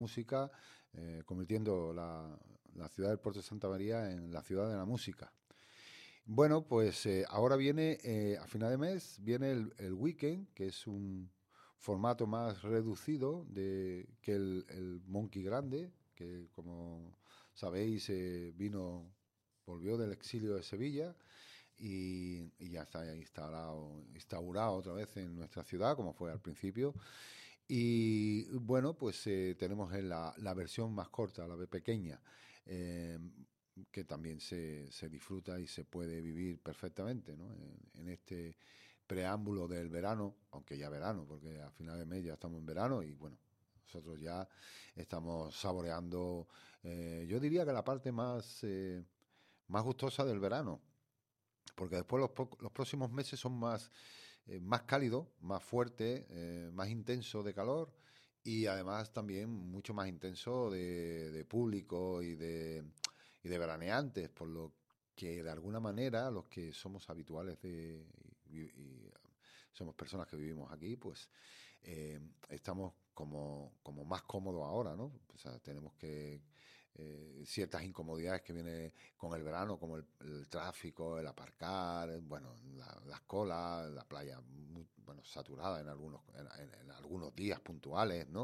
música, convirtiendo la ciudad del Puerto de Santa María en la ciudad de la música. Bueno, pues ahora viene, a final de mes, viene el weekend, que es un formato más reducido que el Monkey Grande, que como sabéis volvió del exilio de Sevilla y ya está instaurado otra vez en nuestra ciudad, como fue al principio. Y bueno, pues tenemos la versión más corta, pequeña, eh, que también se disfruta y se puede vivir perfectamente, ¿no? En este preámbulo del verano, aunque ya verano, porque a final de mes ya estamos en verano y bueno, nosotros ya estamos saboreando, yo diría que la parte más gustosa del verano, porque después los próximos meses son más cálidos, más fuertes, más intenso de calor y además también mucho más intenso de público y de veraneantes, por lo que de alguna manera los que somos habituales y somos personas que vivimos aquí, pues estamos como más cómodos ahora, ¿no? O sea, tenemos que ciertas incomodidades que viene con el verano, como el tráfico, el aparcar, bueno, las colas, la playa, bueno, saturada en algunos días puntuales, ¿no?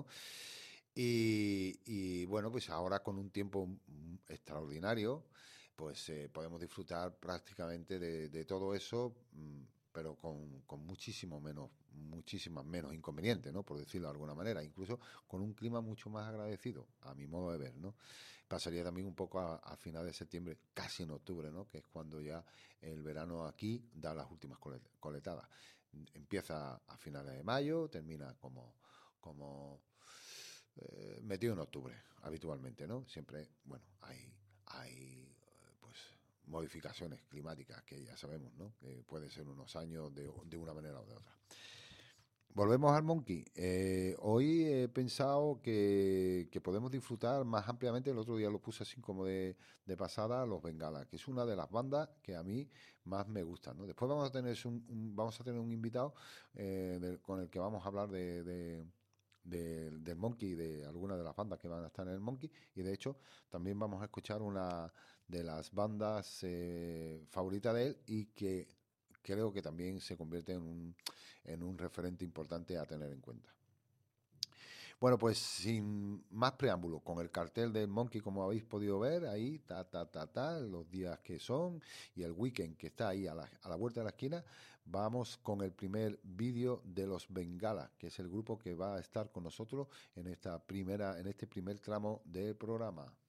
Y bueno, pues ahora con un tiempo extraordinario, pues podemos disfrutar prácticamente de todo eso, pero con muchísimas menos inconvenientes, ¿no? Por decirlo de alguna manera, incluso con un clima mucho más agradecido, a mi modo de ver, ¿no? Pasaría también un poco a final de septiembre, casi en octubre, ¿no? Que es cuando ya el verano aquí da las últimas coletadas. Empieza a finales de mayo, termina como metido en octubre, habitualmente, ¿no? Siempre, bueno, hay pues modificaciones climáticas que ya sabemos, ¿no? Que puede ser unos años de una manera o de otra. Volvemos al Monkey. Hoy he pensado que podemos disfrutar más ampliamente. El otro día lo puse así como de pasada, los Bengala, que es una de las bandas que a mí más me gustan, ¿no? Después vamos a tener un invitado con el que vamos a hablar del Monkey, de algunas de las bandas que van a estar en el Monkey. Y de hecho, también vamos a escuchar una de las bandas favoritas de él y que creo que también se convierte en un referente importante a tener en cuenta. Bueno, pues sin más preámbulo, con el cartel del Monkey, como habéis podido ver, ahí, los días que son y el weekend que está ahí a la vuelta de la esquina, vamos con el primer vídeo de los Bengala, que es el grupo que va a estar con nosotros en este primer tramo del programa.